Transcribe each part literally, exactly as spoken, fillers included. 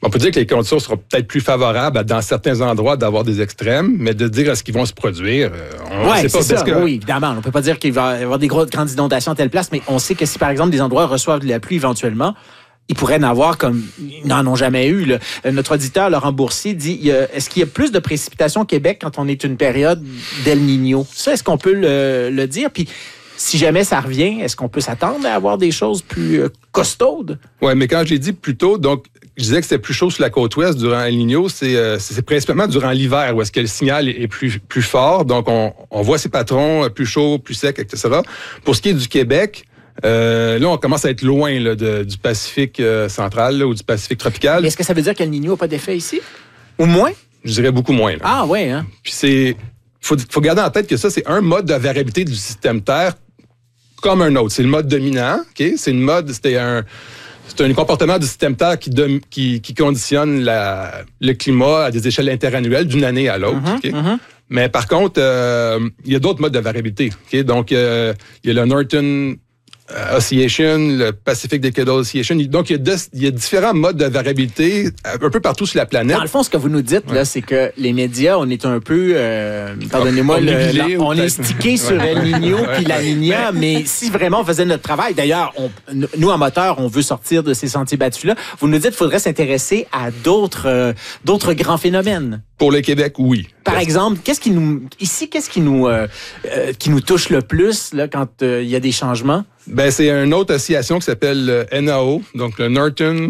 On peut dire que les conditions seront peut-être plus favorables dans certains endroits d'avoir des extrêmes, mais de dire est-ce qu'ils vont se produire, on ouais, ne sait pas. C'est ça, que... oui, évidemment. On ne peut pas dire qu'il va y avoir des grandes inondations à telle place, mais on sait que si, par exemple, des endroits reçoivent de la pluie éventuellement, ils pourraient en avoir comme ils n'en ont jamais eu. Là. Notre auditeur, Laurent Boursier, dit il y a, est-ce qu'il y a plus de précipitations au Québec quand on est une période d'El Niño? Ça, est-ce qu'on peut le, le dire? Puis, si jamais ça revient, est-ce qu'on peut s'attendre à avoir des choses plus euh, costaudes? Oui, mais quand j'ai dit plus tôt, donc, je disais que c'était plus chaud sur la côte ouest durant El Niño, c'est, euh, c'est principalement durant l'hiver où est-ce que le signal est plus, plus fort. Donc, on, on voit ces patrons plus chauds, plus secs, et cetera. Pour ce qui est du Québec, Euh, là, on commence à être loin là, de, du Pacifique euh, central là, ou du Pacifique tropical. Mais est-ce que ça veut dire qu'El Niño n'a pas d'effet ici? Ou moins? Je dirais beaucoup moins. Là. Ah oui, hein? Puis c'est... Faut, faut garder en tête que ça, c'est un mode de variabilité du système Terre comme un autre. C'est le mode dominant, OK? C'est une mode, c'était un... C'est un comportement du système Terre qui, de, qui, qui conditionne la, le climat à des échelles interannuelles d'une année à l'autre. Mm-hmm, okay? mm-hmm. Mais par contre, euh, il y a d'autres modes de variabilité. Okay? Donc, euh, il y a le Norton Oscillation, le Pacific Decadal Oscillation. Donc, il y, a de, il y a différents modes de variabilité un peu partout sur la planète. Dans le fond, ce que vous nous dites, ouais. là, c'est que les médias, on est un peu, euh, pardonnez-moi, on, le, le, on est stické sur El Niño puis La Niña, mais si vraiment on faisait notre travail, d'ailleurs, on, nous, en moteur, on veut sortir de ces sentiers battus-là, vous nous dites qu'il faudrait s'intéresser à d'autres, euh, d'autres grands phénomènes. Pour le Québec, oui. Par exemple, qu'est-ce qui nous, ici, qu'est-ce qui nous, euh, euh, qui nous touche le plus là, quand euh, il y a des changements? Ben, c'est une autre oscillation qui s'appelle le N A O, donc le Norton...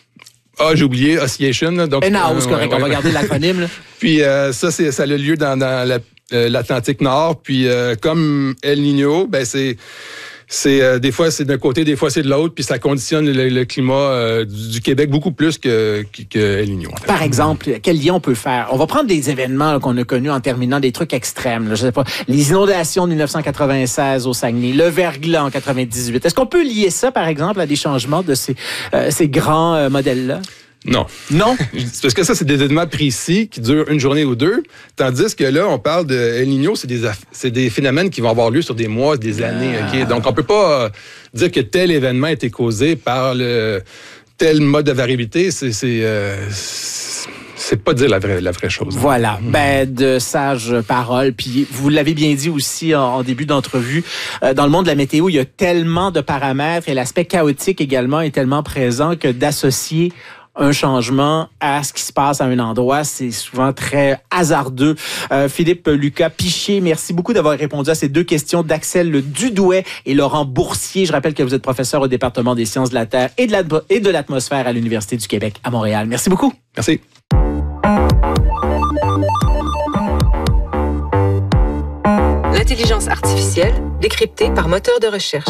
Ah, j'ai oublié, Oscillation. Donc, N A O, c'est correct, ouais, on va ouais. garder l'acronyme. Là. Puis euh, ça, c'est, ça a lieu dans, dans la, euh, l'Atlantique Nord. Puis euh, comme El Niño, ben c'est... C'est euh, des fois c'est d'un côté, des fois c'est de l'autre, puis ça conditionne le, le climat euh, du, du Québec beaucoup plus que, que, que El Niño. En fait. Par exemple, quel lien on peut faire? On va prendre des événements là, qu'on a connus en terminant, des trucs extrêmes. Là, je sais pas, les inondations de dix-neuf cent quatre-vingt-seize au Saguenay, le verglas en quatre-vingt-dix-huit. Est-ce qu'on peut lier ça, par exemple, à des changements de ces, euh, ces grands euh, modèles-là? Non. Non? Parce que ça, c'est des événements précis qui durent une journée ou deux. Tandis que là, on parle de El Niño, c'est des, c'est des phénomènes qui vont avoir lieu sur des mois, des années. Ah. Okay? Donc, on peut pas euh, dire que tel événement a été causé par le tel mode de variabilité. C'est, c'est, euh, c'est pas dire la vraie, la vraie chose. Voilà. Mmh. Ben, de sages paroles. Puis, vous l'avez bien dit aussi en, en début d'entrevue, euh, dans le monde de la météo, il y a tellement de paramètres et l'aspect chaotique également est tellement présent que d'associer un changement à ce qui se passe à un endroit, c'est souvent très hasardeux. Euh, Philippe Lucas Piché, merci beaucoup d'avoir répondu à ces deux questions d'Axel Dudouet et Laurent Boursier. Je rappelle que vous êtes professeur au département des sciences de la Terre et de, la, et de l'atmosphère à l'Université du Québec à Montréal. Merci beaucoup. Merci. L'intelligence artificielle décryptée par moteur de recherche.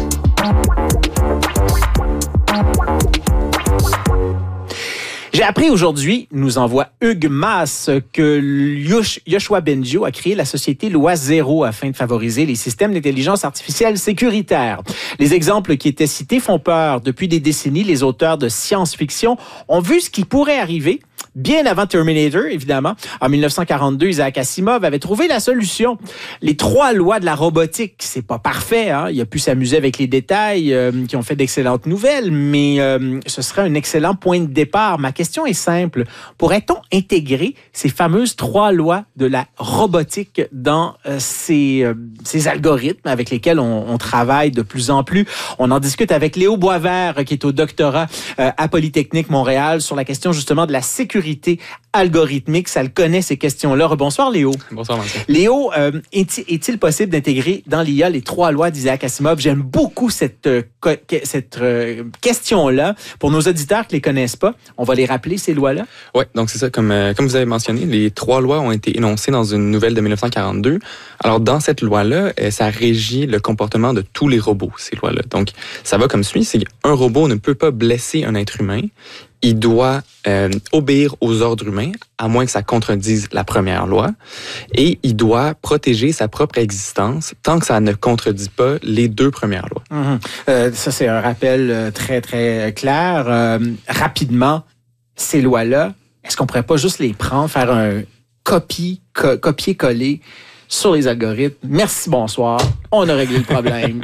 J'ai appris aujourd'hui, nous envoie Hugues Masse, que Yoshua Bengio a créé la société Loi Zéro afin de favoriser les systèmes d'intelligence artificielle sécuritaires. Les exemples qui étaient cités font peur. Depuis des décennies, les auteurs de science-fiction ont vu ce qui pourrait arriver. Bien avant Terminator, évidemment. En dix-neuf cent quarante-deux, Isaac Asimov avait trouvé la solution. Les trois lois de la robotique, c'est pas parfait, hein? Il a pu s'amuser avec les détails euh, qui ont fait d'excellentes nouvelles, mais euh, ce serait un excellent point de départ. Ma question est simple. Pourrait-on intégrer ces fameuses trois lois de la robotique dans euh, ces, euh, ces algorithmes avec lesquels on, on travaille de plus en plus? On en discute avec Léo Boisvert, qui est au doctorat euh, à Polytechnique Montréal, sur la question justement de la sécurité algorithmique. Ça le connaît, ces questions-là. Bonsoir, Léo. Bonsoir, Vincent. Léo, euh, est-il, est-il possible d'intégrer dans l'I A les trois lois d'Isaac Asimov? J'aime beaucoup cette, euh, cette euh, question-là. Pour nos auditeurs qui ne les connaissent pas, on va les rappeler, ces lois-là? Oui, donc c'est ça. Comme, euh, comme vous avez mentionné, les trois lois ont été énoncées dans une nouvelle de dix-neuf cent quarante-deux. Alors, dans cette loi-là, euh, ça régit le comportement de tous les robots, ces lois-là. Donc, ça va comme suit. C'est qu'un robot ne peut pas blesser un être humain. Il doit euh, obéir aux ordres humains, à moins que ça contredise la première loi, et il doit protéger sa propre existence tant que ça ne contredit pas les deux premières lois. Mmh. Euh, ça, c'est un rappel très, très clair. Euh, rapidement, ces lois-là, est-ce qu'on pourrait pas juste les prendre, faire un copie, co- copier-coller sur les algorithmes? Merci, bonsoir. On a réglé le problème.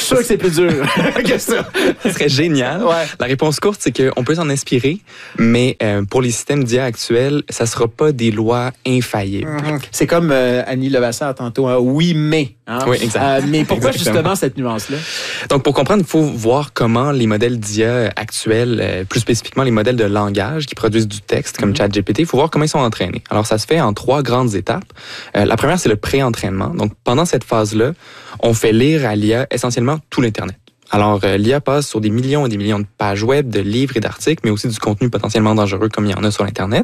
sûr que c'est plus dur que ça. Ce serait génial. Ouais. La réponse courte, c'est qu'on peut s'en inspirer, mais euh, pour les systèmes d'I A actuels, ça ne sera pas des lois infaillibles. Mm-hmm. C'est comme euh, Annie Levasseur tantôt, hein, oui, mais. Hein? Oui, exact. Euh, mais pourquoi Exactement. justement cette nuance-là? Donc, pour comprendre, il faut voir comment les modèles d'I A actuels, euh, plus spécifiquement les modèles de langage qui produisent du texte comme Mm-hmm. ChatGPT, il faut voir comment ils sont entraînés. Alors, ça se fait en trois grandes étapes. Euh, la première, c'est le pré-entraînement. Donc, pendant cette phase-là, on fait lire à l'I A essentiellement tout l'Internet. Alors, euh, l'I A passe sur des millions et des millions de pages web, de livres et d'articles, mais aussi du contenu potentiellement dangereux comme il y en a sur l'Internet.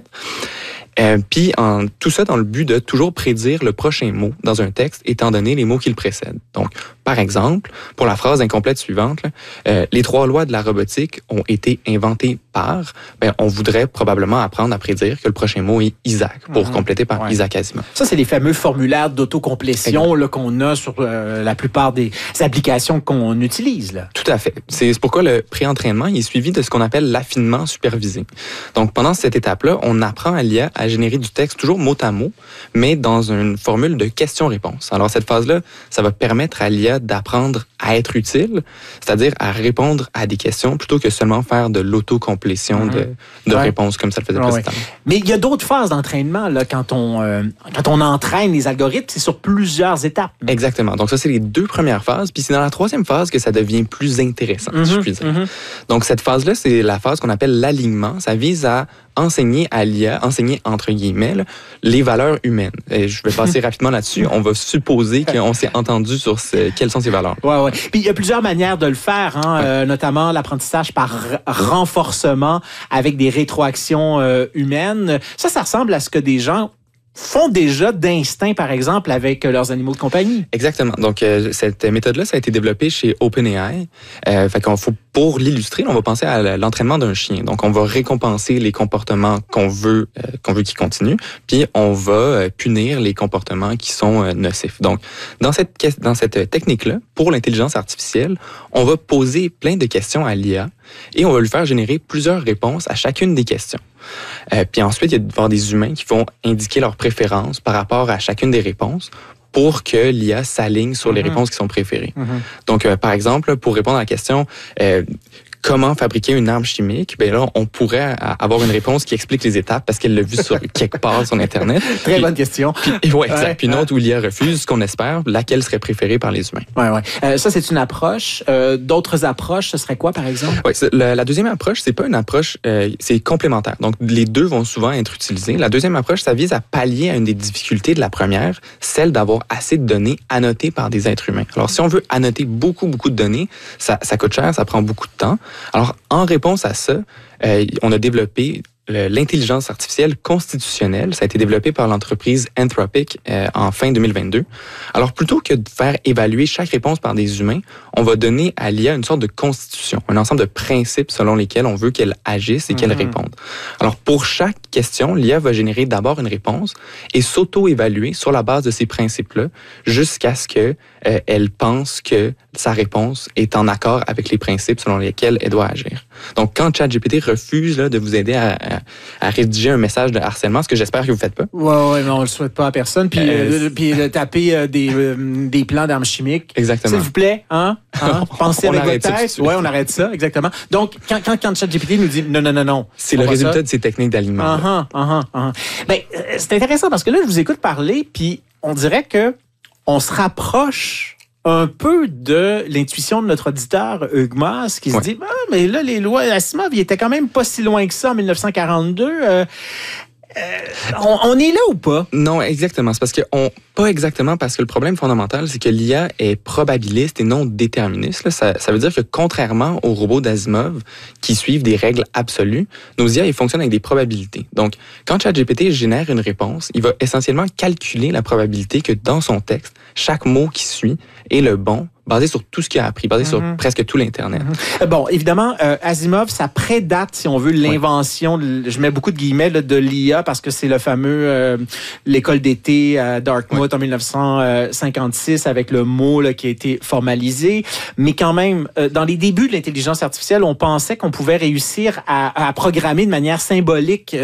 Euh, puis, en, tout ça dans le but de toujours prédire le prochain mot dans un texte, étant donné les mots qui le précèdent. Donc, par exemple, pour la phrase incomplète suivante, là, euh, les trois lois de la robotique ont été inventées par, ben, on voudrait probablement apprendre à prédire que le prochain mot est Isaac, pour Mmh. compléter par Ouais. Isaac Asimov. Ça, c'est les fameux formulaires d'autocomplétion là, qu'on a sur euh, la plupart des applications qu'on utilise. Là. Tout à fait. C'est c'est pourquoi le pré-entraînement il est suivi de ce qu'on appelle l'affinement supervisé. Donc, pendant cette étape-là, on apprend à l'I A à générer du texte toujours mot à mot, mais dans une formule de question-réponse. Alors, cette phase-là, ça va permettre à l'I A d'apprendre à être utile, c'est-à-dire à répondre à des questions plutôt que seulement faire de l'autocomplétion Mm-hmm. de, de Ouais. réponses comme ça le faisait Ah, précédemment. ouais. Mais il y a d'autres phases d'entraînement là, quand, on, euh, quand on entraîne les algorithmes, c'est sur plusieurs étapes. Exactement. Donc, ça, c'est les deux premières phases. Puis, c'est dans la troisième phase que ça devient plus intéressant, si je puis dire. Mhm. Donc, cette phase-là, c'est la phase qu'on appelle l'alignement. Ça vise à enseigner à l'I A, enseigner entre guillemets, là, les valeurs humaines. Et je vais passer rapidement là-dessus. On va supposer qu'on s'est entendu sur ce, quelles sont ces valeurs. Ouais, ouais. Puis il y a plusieurs manières de le faire, hein, Ouais. euh, notamment l'apprentissage par r- renforcement avec des rétroactions euh, humaines. Ça, ça ressemble à ce que des gens font déjà d'instinct, par exemple, avec euh, leurs animaux de compagnie. Exactement. Donc, euh, cette méthode-là, ça a été développé chez OpenAI. Euh, fait qu'on faut, pour l'illustrer, on va penser à l'entraînement d'un chien. Donc, on va récompenser les comportements qu'on veut, euh, qu'on veut qu'ils continuent, puis on va euh, punir les comportements qui sont euh, nocifs. Donc, dans cette, dans cette technique-là, pour l'intelligence artificielle, on va poser plein de questions à l'I A et on va lui faire générer plusieurs réponses à chacune des questions. Euh, puis ensuite, il va y avoir des humains qui vont indiquer leurs préférences par rapport à chacune des réponses pour que l'I A s'aligne sur les Mhm. réponses qui sont préférées. Mhm. Donc, euh, par exemple, pour répondre à la question euh, comment fabriquer une arme chimique, ben là, on pourrait avoir une réponse qui explique les étapes parce qu'elle l'a vu sur quelque part sur Internet. Très Puis- bonne question. Puis, ouais, exact. Ouais, Puis une ouais. autre où l'I A refuse, ce qu'on espère, laquelle serait préférée par les humains. Ouais, ouais. Euh, ça, c'est une approche. Euh, D'autres approches, ce serait quoi, par exemple? Ouais, c'est- la, la deuxième approche, c'est pas une approche, euh, c'est complémentaire. Donc, les deux vont souvent être utilisés. La deuxième approche, ça vise à pallier à une des difficultés de la première, celle d'avoir assez de données annotées par des êtres humains. Alors, si on veut annoter beaucoup, beaucoup de données, ça, ça coûte cher, ça prend beaucoup de temps. Alors, en réponse à ça, euh, on a développé le- l'intelligence artificielle constitutionnelle. Ça a été développé par l'entreprise Anthropic euh, en fin deux mille vingt-deux. Alors, plutôt que de faire évaluer chaque réponse par des humains, on va donner à l'I A une sorte de constitution, un ensemble de principes selon lesquels on veut qu'elle agisse et qu'elle Mhm. réponde. Alors, pour chaque question, l'I A va générer d'abord une réponse et s'auto-évaluer sur la base de ces principes-là jusqu'à ce que euh, elle pense que sa réponse est en accord avec les principes selon lesquels elle doit agir. Donc, quand ChatGPT refuse là, de vous aider à, à, à rédiger un message de harcèlement, ce que j'espère que vous ne faites pas, Ouais, ouais, mais on le souhaite pas à personne. Puis, Euh, euh, puis de taper euh, des, euh, des plans d'armes chimiques. exactement. S'il vous plaît, hein? hein? Pensez On avec arrête votre ça tout de tête. suite. Ouais, on arrête ça, exactement. Donc, quand, quand, quand ChatGPT nous dit non, non, non, non. C'est on le va résultat ça. de ces techniques d'alignement. Uh-huh, uh-huh, uh-huh. Ben, euh, c'est intéressant parce que là, je vous écoute parler, puis on dirait que on se rapproche un peu de l'intuition de notre auditeur Hugues Masse, qui se Ouais. dit ah, mais là, les lois Asimov, ils étaient quand même pas si loin que ça en mille neuf cent quarante-deux. Euh, euh, on, on est là ou pas? Non, exactement. C'est parce que on, pas exactement parce que le problème fondamental, c'est que l'I A est probabiliste et non déterministe. Là. Ça, ça veut dire que contrairement aux robots d'Asimov qui suivent des règles absolues, nos I A, ils fonctionnent avec des probabilités. Donc, quand ChatGPT génère une réponse, il va essentiellement calculer la probabilité que dans son texte, chaque mot qui suit est le bon, basé sur tout ce qu'il a appris, basé Mhm. sur presque tout l'Internet. Euh, Bon, évidemment, euh, Asimov, ça prédate, si on veut, l'invention, de- je mets beaucoup de guillemets, là, de l'I A parce que c'est le fameux euh, l'école d'été à Dartmouth en mille neuf cent cinquante-six avec le mot là, qui a été formalisé. Mais quand même, euh, dans les débuts de l'intelligence artificielle, on pensait qu'on pouvait réussir à, à programmer de manière symbolique euh,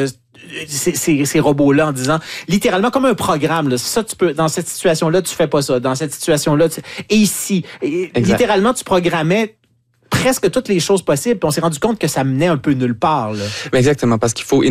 ces, ces, ces robots-là en disant, littéralement comme un programme, là, ça, tu peux, dans cette situation-là, tu fais pas ça. Dans cette situation-là, tu... et ici, et, littéralement, tu programmais presque toutes les choses possibles. Puis on s'est rendu compte que ça menait un peu nulle part. Là. Mais exactement, parce qu'il faut